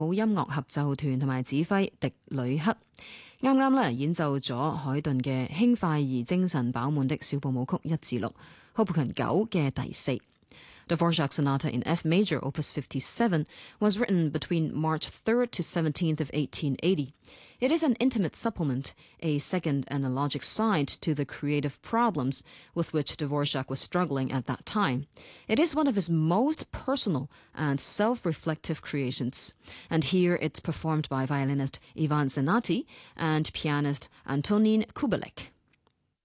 音樂合奏團同埋指揮迪呂克。啱啱咧演奏咗海頓嘅輕快而精神飽滿的小步舞曲1至6，霍普勤9嘅第4。Dvorak Sonata in F Major, Opus 57, was written between March 3rd to 17th of 1880. It is an intimate supplement, a second analogic side to the creative problems with which Dvorak was struggling at that time. It is one of his most personal and self-reflective creations, and here it's performed by violinist Ivan Zenati and pianist Antonin Kubelik.